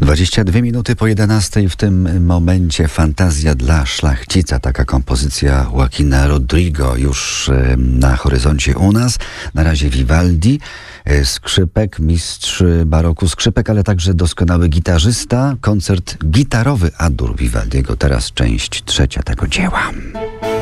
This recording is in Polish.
22 minuty po 11 w tym momencie Fantazja dla szlachcica. Taka kompozycja Joaquina Rodrigo już na horyzoncie u nas. Na razie Vivaldi, skrzypek, mistrz baroku skrzypek, ale także doskonały gitarzysta. Koncert gitarowy A-dur Vivaldiego. Teraz część trzecia tego dzieła.